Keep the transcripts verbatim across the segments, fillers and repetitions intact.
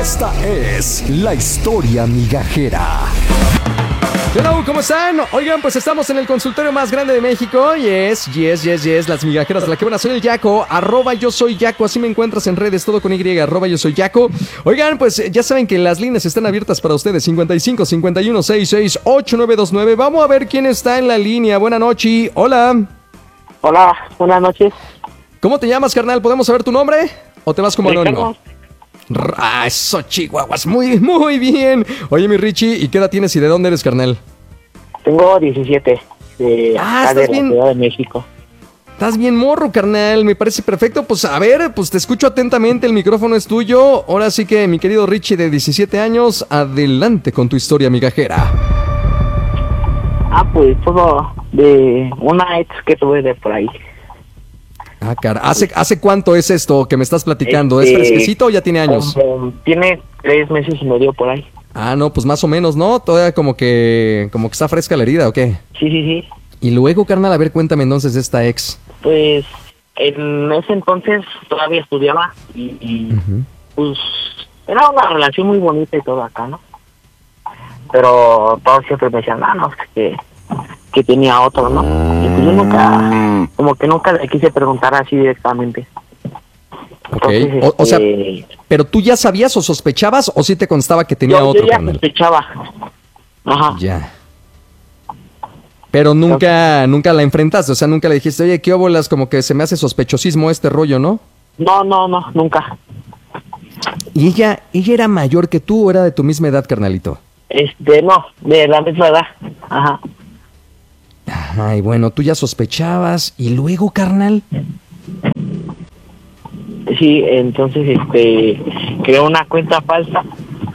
Esta es la historia migajera. Hello, ¿cómo están? Oigan, pues estamos en el consultorio más grande de México. Yes, yes, yes, yes, las migajeras de la que buena. Soy el Yaco, arroba yo soy Yaco, así me encuentras en redes, todo con Y, arroba yo soy Yaco. Oigan, pues ya saben que las líneas están abiertas para ustedes, cincuenta y cinco, cincuenta y uno, sesenta y seis, ochenta y nueve veintinueve. Vamos a ver quién está en la línea. Buenas noches, hola. Hola, buenas noches. ¿Cómo te llamas, carnal? ¿Podemos saber tu nombre? ¿O te vas como anónimo? Ricardo. Ah, eso, chihuahuas, muy, muy bien. Oye, mi Richie, ¿y qué edad tienes y de dónde eres, carnal? Tengo diecisiete, de, Ah, acá de ¿estás la bien? Ciudad de México. Estás bien morro, carnal, me parece perfecto. Pues a ver, pues te escucho atentamente, el micrófono es tuyo. Ahora sí que, mi querido Richie de diecisiete años, adelante con tu historia migajera. Ah, pues todo de una ex que tuve de por ahí. Ah, cara, ¿hace, ¿hace cuánto es esto que me estás platicando? Este, ¿Es fresquecito o ya tiene años? Como, tiene tres meses y medio por ahí. Ah, no, pues más o menos, ¿no? Todavía como que, como que está fresca la herida, ¿o qué? Sí, sí, sí. Y luego, carnal, a ver, cuéntame entonces de esta ex. Pues en ese entonces todavía estudiaba y, y Ujú. pues era una relación muy bonita y todo acá, ¿no? Pero todos siempre me decían, ah, no, que, que tenía otro, ¿no? Y pues yo nunca, como que nunca le quise preguntar así directamente. Ok, Entonces, o, o sea, este, ¿pero tú ya sabías o sospechabas o sí te constaba que tenía yo, otro, yo ya carnal? sospechaba. Ajá. Ya. Pero nunca, nunca la enfrentaste, o sea, nunca le dijiste, oye, qué óbolas, como que se me hace sospechosismo este rollo, ¿no? No, no, no, nunca. ¿Y ella, ella era mayor que tú o era de tu misma edad, carnalito? Este, no, de la misma edad. Ajá. Ay, bueno, tú ya sospechabas, y luego, carnal. Sí, entonces, este, creó una cuenta falsa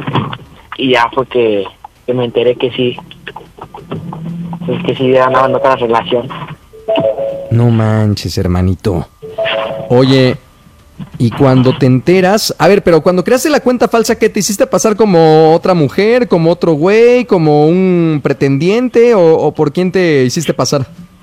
y ya fue que, que me enteré que sí, pues que sí andaba en otra relación. No manches, hermanito. Oye, y cuando te enteras, a ver, pero cuando creaste la cuenta falsa, ¿qué te hiciste pasar como otra mujer, como otro güey, como un pretendiente o, o por quién te hiciste pasar?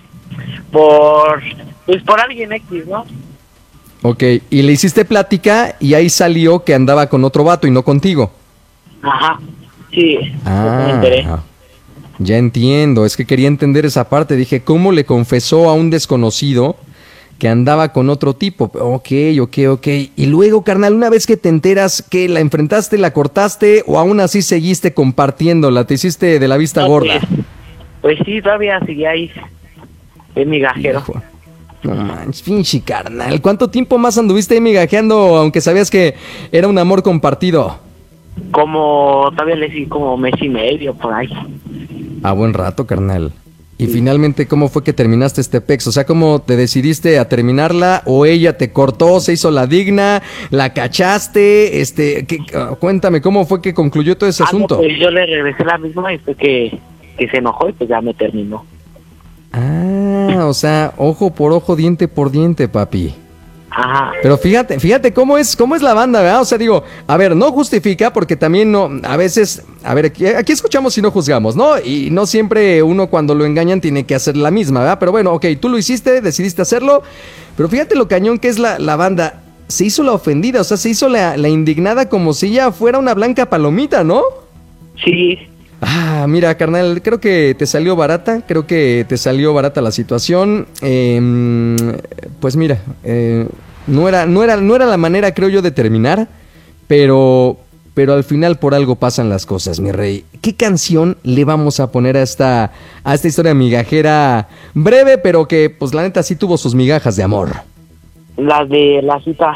Por, pues por alguien X, ¿no? Ok, y le hiciste plática y ahí salió que andaba con otro vato y no contigo. Ajá, sí, Ah, me enteré. ya entiendo, es que quería entender esa parte. Dije, ¿cómo le confesó a un desconocido que andaba con otro tipo? Ok, ok, ok. Y luego, carnal, una vez que te enteras, ¿qué? ¿La enfrentaste, la cortaste o aún así seguiste compartiéndola? ¿Te hiciste de la vista No, gorda? Pues, pues sí, todavía seguía ahí, en migajero. Hijo, no manches, pinche carnal. ¿Cuánto tiempo más anduviste ahí migajeando, aunque sabías que era un amor compartido? Como, todavía le di como mes y medio por ahí. A buen rato, carnal. Y finalmente, ¿cómo fue que terminaste este pex? O sea, ¿cómo te decidiste a terminarla? ¿O ella te cortó, se hizo la digna, la cachaste? Este, ¿qué, uh, cuéntame, ¿cómo fue que concluyó todo ese Ah, no, asunto? pues yo le regresé la misma y fue que, que se enojó y pues ya me terminó. Ah, o sea, ojo por ojo, diente por diente, papi. Ajá. Pero fíjate, fíjate cómo es, cómo es la banda, ¿verdad? O sea, digo, a ver, no justifica porque también no, a veces, a ver, aquí, aquí escuchamos y no juzgamos, ¿no? Y no siempre uno cuando lo engañan tiene que hacer la misma, ¿verdad? Pero bueno, ok, tú lo hiciste, decidiste hacerlo, pero fíjate lo cañón que es la, la banda. Se hizo la ofendida, o sea, se hizo la, la indignada como si ella fuera una blanca palomita, ¿no? Sí. Ah, mira, carnal, creo que te salió barata, creo que te salió barata la situación. Eh, pues mira, eh, no era, no era, no era la manera, creo yo, de terminar, pero, pero al final por algo pasan las cosas, mi rey. ¿Qué canción le vamos a poner a esta, a esta historia migajera breve, pero que, pues la neta sí tuvo sus migajas de amor? La de la cita.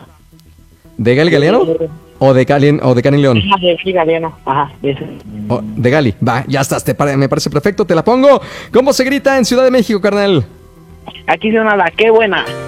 ¿De Gali Galeano? ¿O de Cali, o de Cani León? La de Gali Galeano. Ajá, ese. Oh, de Gali, va, ya estás, te pare, me parece perfecto, te la pongo. ¿Cómo se grita en Ciudad de México, carnal? Aquí suena la qué buena.